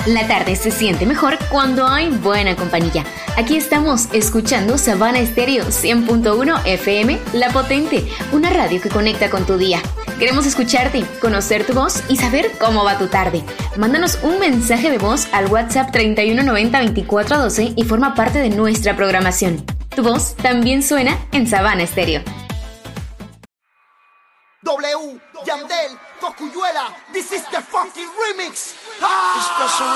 La tarde se siente mejor cuando hay buena compañía. Aquí estamos escuchando Sabana Estéreo 100.1 FM, La Potente, una radio que conecta con tu día. Queremos escucharte, conocer tu voz y saber cómo va tu tarde. Mándanos un mensaje de voz al WhatsApp 3190-2412 y forma parte de nuestra programación. Tu voz también suena en Sabana Estéreo. W, Yandel, Cocuyuela, this is the fucking remix. Ah!